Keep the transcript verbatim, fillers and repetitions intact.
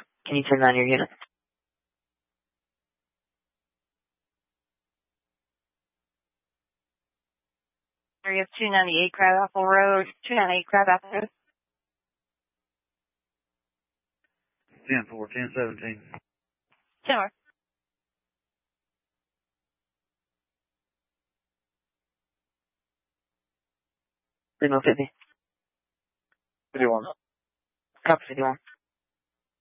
Can you turn on your unit? Area two ninety-eight Crabapple Road, two ninety-eight Crabapple Road. ten four, ten seventeen. ten four. Signal fifty. fifty-one. Copy fifty-one.